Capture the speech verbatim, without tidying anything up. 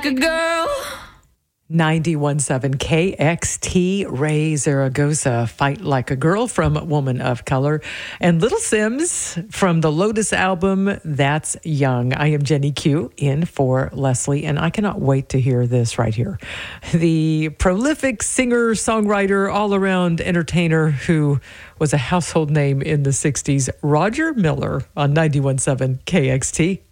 like a girl. ninety-one point seven K X T, Ray Zaragoza, Fight Like a Girl from Woman of Color, and Little Sims from the Lotus album, That's Young. I am Jenny Q, in for Leslie, and I cannot wait to hear this right here. The prolific singer, songwriter, all-around entertainer who was a household name in the sixties, Roger Miller on ninety-one point seven K X T.